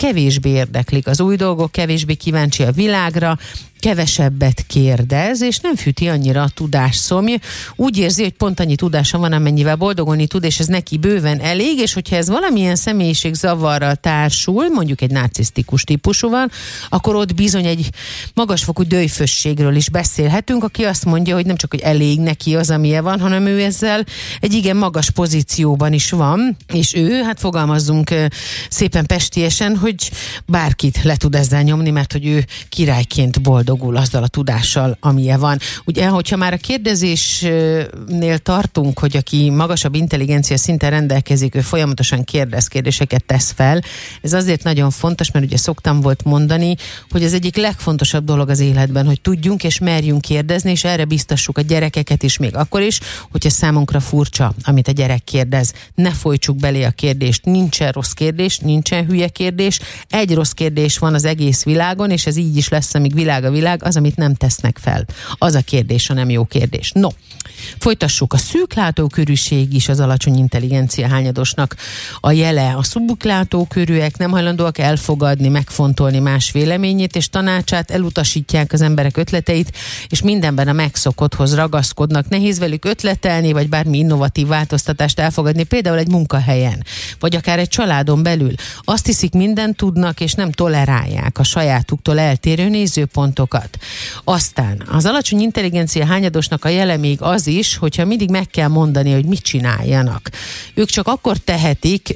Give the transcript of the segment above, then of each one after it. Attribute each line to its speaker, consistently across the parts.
Speaker 1: kevésbé érdeklik az új dolgok, kevésbé kíváncsi a világra, kevesebbet kérdez, és nem fűti annyira a tudásszomj. Úgy érzi, hogy pont annyi tudása van, amennyivel boldogulni tud, és ez neki bőven elég, és hogyha ez valamilyen személyiségzavarral társul, mondjuk egy narcisztikus típusúval, akkor ott bizony egy magasfokú döjfösségről is beszélhetünk, aki azt mondja, hogy nem csak, hogy elég neki az, amilyen van, hanem ő ezzel egy igen magas pozícióban is van, és ő, hát fogalmazzunk szépen pestiesen, hogy bárkit le tud ezzel nyomni, mert hogy ő királyként boldogul azzal a tudással, amilyen van. Ugye, hogyha már a kérdezésnél tartunk, hogy aki magasabb intelligencia szinten rendelkezik, ő folyamatosan kérdéseket tesz fel. Ez azért nagyon fontos, mert ugye szoktam volt mondani, hogy az egyik legfontosabb dolog az életben, hogy tudjunk és merjünk kérdezni, és erre biztassuk a gyerekeket is, még akkor is, hogyha számunkra furcsa, amit a gyerek kérdez. Ne folytsuk belé a kérdést. Nincsen rossz kérdés, nincsen hülye kérdés. Egy rossz kérdés van az egész világon, és ez így is lesz, amíg világ a világ, az, amit nem tesznek fel. Az a kérdés, a nem jó kérdés. No, folytassuk. A szűk látókörűség is az alacsony intelligencia hányadosnak a jele. A szubuk látókörűek nem hajlandóak elfogadni, megfontolni más véleményét és tanácsát, elutasítják az emberek ötleteit, és mindenben a megszokotthoz ragaszkodnak. Nehéz velük ötletelni, vagy bármi innovatív változtatást elfogadni, például egy munkahelyen, vagy akár egy családon belül. Azt hiszik, mindent tudnak, és nem tolerálják a sajátuktól eltérő nézőpontokat. Aztán az alacsony intelligencia hányadosnak a jele még az is, hogyha mindig meg kell mondani, hogy mit csináljanak. Ők csak akkor tehetik,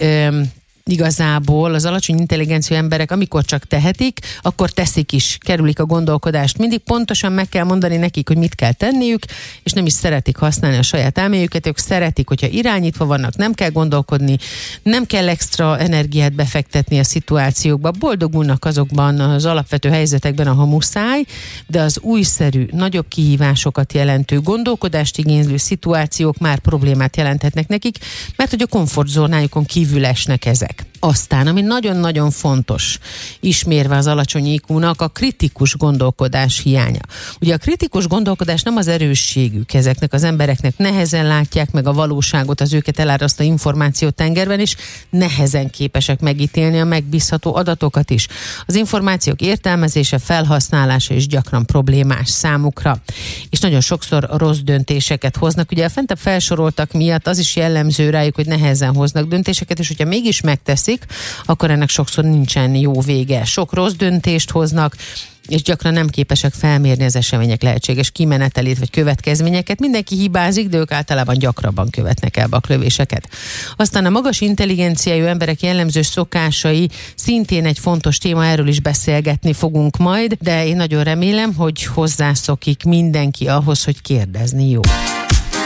Speaker 1: igazából az alacsony intelligencia emberek, amikor csak tehetik, akkor teszik is, kerülik a gondolkodást. Mindig pontosan meg kell mondani nekik, hogy mit kell tenniük, és nem is szeretik használni a saját elméjüket. Ők szeretik, hogyha irányítva vannak, nem kell gondolkodni, nem kell extra energiát befektetni a szituációkba, boldogulnak azokban az alapvető helyzetekben, ahol muszáj, de az újszerű, nagyobb kihívásokat jelentő, gondolkodást igénylő szituációk már problémát jelenthetnek nekik, mert hogy a komfortzónájukon kívül esnek ezek. Aztán, ami nagyon-nagyon fontos, ismérve az alacsony IQ-nak, a kritikus gondolkodás hiánya. Ugye a kritikus gondolkodás nem az erősségük ezeknek az embereknek, nehezen látják meg a valóságot, az őket elárasztó információtengerben, és nehezen képesek megítélni a megbízható adatokat is. Az információk értelmezése, felhasználása is gyakran problémás számukra, és nagyon sokszor rossz döntéseket hoznak. Ugye a fentebb felsoroltak miatt az is jellemző rájuk, hogy nehezen hoznak döntéseket, és hogyha mégis megteszik, akkor ennek sokszor nincsen jó vége. Sok rossz döntést hoznak, és gyakran nem képesek felmérni az események lehetséges kimenetelét vagy következményeket. Mindenki hibázik, de ők általában gyakrabban követnek el baklövéseket. Aztán a magas intelligenciájú emberek jellemző szokásai szintén egy fontos téma, erről is beszélgetni fogunk majd, de én nagyon remélem, hogy hozzászokik mindenki ahhoz, hogy kérdezni jó.